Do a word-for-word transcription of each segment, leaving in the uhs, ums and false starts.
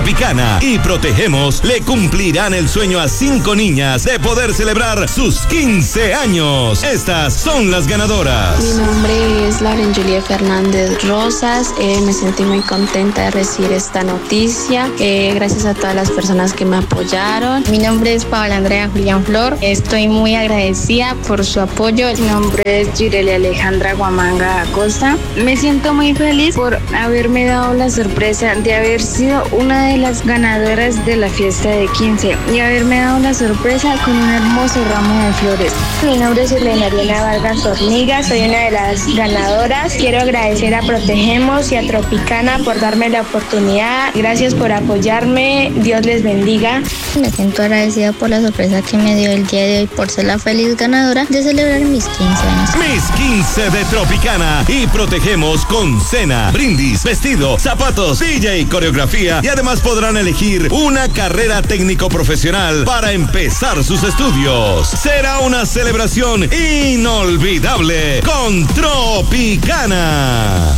Tropicana y Protegemos le cumplirán el sueño a cinco niñas de poder celebrar sus quince años. Estas son las ganadoras. Mi nombre es Lauren Julia Fernández Rosas. Eh, me sentí muy contenta de recibir esta noticia. Eh, gracias a todas las personas que me apoyaron. Mi nombre es Paola Andrea Julián Flor. Estoy muy agradecida por su apoyo. Mi nombre es Gireli Alejandra Guamanga Acosta. Me siento muy feliz por haberme dado la sorpresa de haber sido una de las ganadoras de la fiesta de quince y haberme dado la sorpresa con un hermoso ramo de flores. Mi nombre es Elena Ariana Vargas Hormiga, soy una de las ganadoras. Quiero agradecer a Protegemos y a Tropicana por darme la oportunidad. Gracias por apoyarme, Dios les bendiga. Me siento agradecida por la sorpresa que me dio el día de hoy por ser la feliz ganadora de celebrar mis quince años. Mis quince de Tropicana y Protegemos con cena, brindis, vestido, zapatos, D J, coreografía y además podrán elegir una carrera técnico profesional para empezar sus estudios. Será una celebración inolvidable con Tropicana.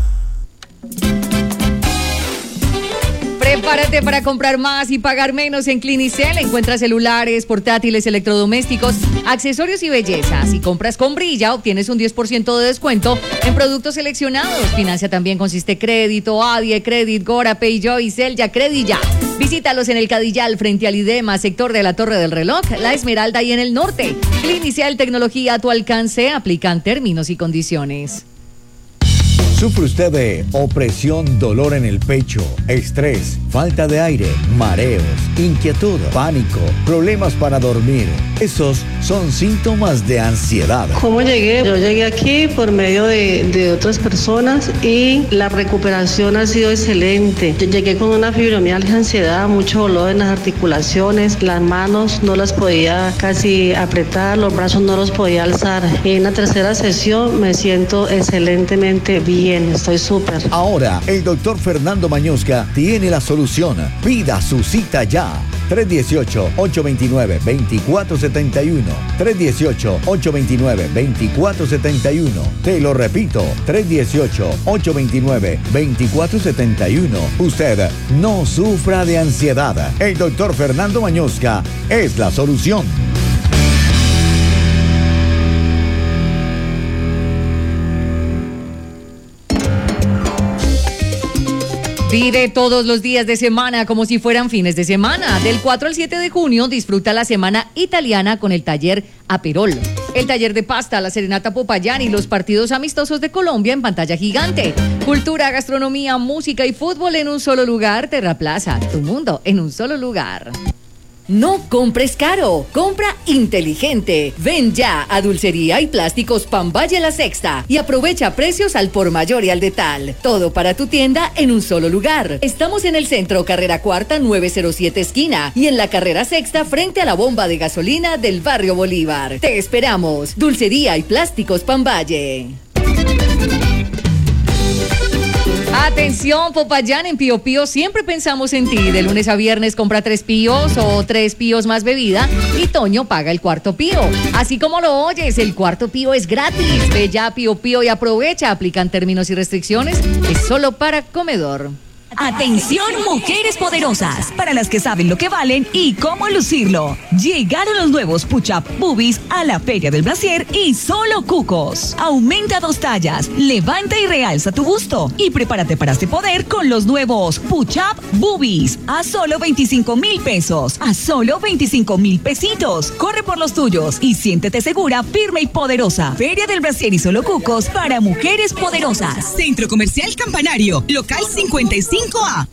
Prepárate para comprar más y pagar menos en Clinicel. Encuentra celulares, portátiles, electrodomésticos, accesorios y belleza. Si compras con Brilla, obtienes un diez por ciento de descuento en productos seleccionados. Financia también consiste crédito, Adie, Credit, Gora, Payjoy, Celya, Credilla. Visítalos en el Cadillal, frente al IDEMA, sector de la Torre del Reloj, La Esmeralda y en el norte. Clinicel, tecnología a tu alcance. Aplican términos y condiciones. ¿Sufre usted de opresión, dolor en el pecho, estrés, falta de aire, mareos, inquietud, pánico, problemas para dormir? Esos son síntomas de ansiedad. ¿Cómo llegué? Yo llegué aquí por medio de, de otras personas y la recuperación ha sido excelente. Yo llegué con una fibromialgia, ansiedad, mucho dolor en las articulaciones, las manos no las podía casi apretar, los brazos no los podía alzar. Y en la tercera sesión me siento excelentemente bien. Estoy súper. Ahora, el doctor Fernando Mañosca tiene la solución. Pida su cita ya. tres uno ocho, ocho dos nueve, dos cuatro siete uno. tres uno ocho, ocho dos nueve, dos cuatro siete uno. Te lo repito, tres uno ocho, ocho dos nueve, dos cuatro siete uno. Usted no sufra de ansiedad. El doctor Fernando Mañosca es la solución. Vive todos los días de semana como si fueran fines de semana. Del cuatro al siete de junio disfruta la semana italiana con el taller Aperol, el taller de pasta, la serenata Popayán y los partidos amistosos de Colombia en pantalla gigante. Cultura, gastronomía, música y fútbol en un solo lugar. Terraplaza, tu mundo en un solo lugar. No compres caro, compra inteligente. Ven ya a Dulcería y Plásticos Pambaye La Sexta y aprovecha precios al por mayor y al detal. Todo para tu tienda en un solo lugar. Estamos en el centro, carrera cuarta, novecientos siete esquina, y en la carrera sexta frente a la bomba de gasolina del barrio Bolívar. Te esperamos. Dulcería y Plásticos Pambaye. Atención, Popayán, en Pío Pío siempre pensamos en ti. De lunes a viernes compra tres píos o tres píos más bebida y Toño paga el cuarto pío. Así como lo oyes, el cuarto pío es gratis. Ve ya a Pío Pío y aprovecha. Aplican términos y restricciones. Es solo para comedor. Atención, mujeres poderosas, para las que saben lo que valen y cómo lucirlo. Llegaron los nuevos Push-Up Boobies a la Feria del Brasier y solo cucos. Aumenta dos tallas, levanta y realza tu busto y prepárate para este poder con los nuevos Push-Up Boobies a solo veinticinco mil pesos, a solo veinticinco mil pesitos. Corre por los tuyos y siéntete segura, firme y poderosa. Feria del Brasier y solo cucos para mujeres poderosas. Centro Comercial Campanario, local cincuenta y cinco A.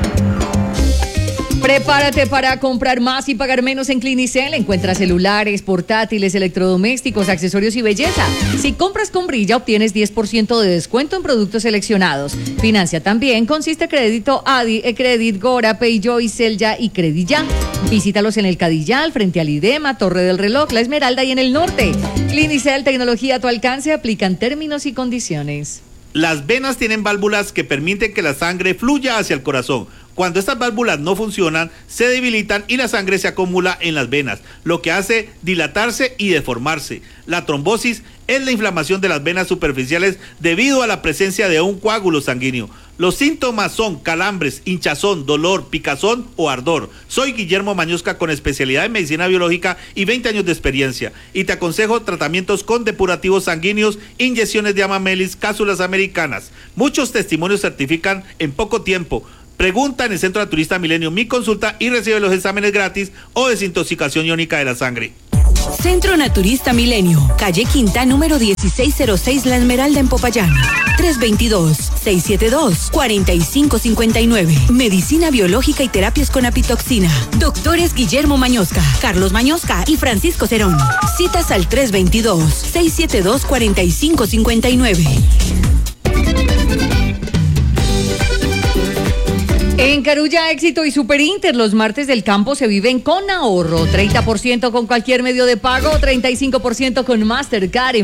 Prepárate para comprar más y pagar menos en Clinicel. Encuentra celulares, portátiles, electrodomésticos, accesorios y belleza. Si compras con Brilla, obtienes diez por ciento de descuento en productos seleccionados. Financia también consiste crédito Adi, Credit, Gora, Payjoy, Celya y Credilla. Visítalos en el Cadillal, frente al IDEMA, Torre del Reloj, La Esmeralda y en el norte. Clinicel, tecnología a tu alcance. Aplican términos y condiciones. Las venas tienen válvulas que permiten que la sangre fluya hacia el corazón. Cuando estas válvulas no funcionan, se debilitan y la sangre se acumula en las venas, lo que hace dilatarse y deformarse. La trombosis es la inflamación de las venas superficiales debido a la presencia de un coágulo sanguíneo. Los síntomas son calambres, hinchazón, dolor, picazón o ardor. Soy Guillermo Mañosca con especialidad en medicina biológica y veinte años de experiencia. Y te aconsejo tratamientos con depurativos sanguíneos, inyecciones de amamelis, cápsulas americanas. Muchos testimonios certifican en poco tiempo. Pregunta en el Centro Naturista Milenio Mi Consulta y recibe los exámenes gratis o desintoxicación iónica de la sangre. Centro Naturista Milenio, calle Quinta, número dieciséis cero seis, La Esmeralda en Popayán. tres dos dos, seis siete dos, cuatro cinco cinco nueve. Medicina biológica y terapias con apitoxina. Doctores Guillermo Mañosca, Carlos Mañosca y Francisco Cerón. Citas al tres dos dos, seis siete dos, cuatro cinco cinco nueve. En Carulla, Éxito y Super Inter, los martes del campo se viven con ahorro. treinta por ciento con cualquier medio de pago, treinta y cinco por ciento con Mastercard.